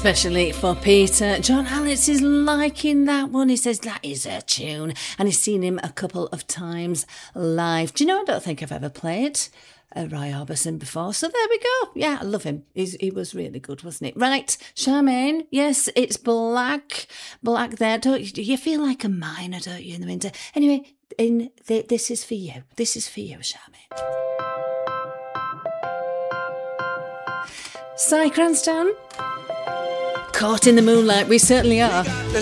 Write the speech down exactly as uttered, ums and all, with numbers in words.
Especially for Peter. John Alex is liking that one. He says that is a tune. And he's seen him a couple of times live. Do you know, I don't think I've ever played uh, Roy Orbison before. So there we go. Yeah, I love him. He's, he was really good, wasn't it? Right, Charmaine. Yes, it's black. Black there. Don't you, you feel like a miner, don't you, in the winter? Anyway, in the, this is for you. This is for you, Charmaine. Si Cranston. Caught in the moonlight, we certainly are.